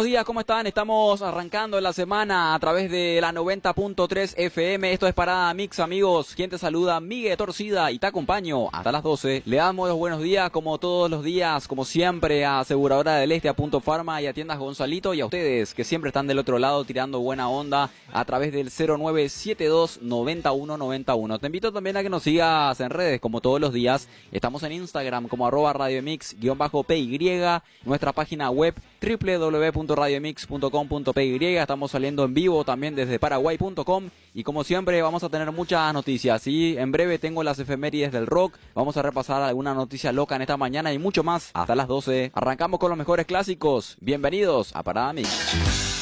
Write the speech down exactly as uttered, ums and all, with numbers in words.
días, ¿cómo están? Estamos arrancando la semana a través de la noventa punto tres F M. Esto es Parada Mix, amigos. Quien te saluda, Miguel Torcida, y te acompaño hasta las doce. Le damos los buenos días, como todos los días, como siempre, a Aseguradora del Este, a Punto Farma y a Tiendas Gonzalito, y a ustedes que siempre están del otro lado tirando buena onda a través del cero nueve siete dos, noventa y uno noventa y uno. Te invito también a que nos sigas en redes, como todos los días. Estamos en Instagram como arroba radiomix-py, nuestra página web doble u doble u doble u punto radiomix punto com punto p y. Estamos saliendo en vivo también desde paraguay punto com, y como siempre vamos a tener muchas noticias. Y en breve tengo las efemérides del rock, vamos a repasar alguna noticia loca en esta mañana y mucho más hasta las doce. Arrancamos con los mejores clásicos. Bienvenidos a Parada Mix.